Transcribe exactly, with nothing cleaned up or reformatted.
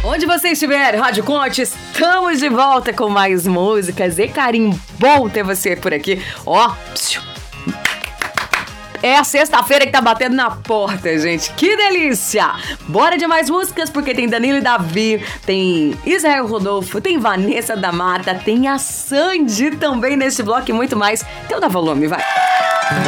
Onde você estiver, Rádio Conte, estamos de volta com mais músicas. E carinho, bom ter você por aqui. Ó, é a sexta-feira que tá batendo na porta, gente. Que delícia! Bora de mais músicas, porque tem Danilo e Davi, tem Israel Rodolfo, tem Vanessa da Mata, tem a Sandy também nesse bloco e muito mais. Então dá volume, vai!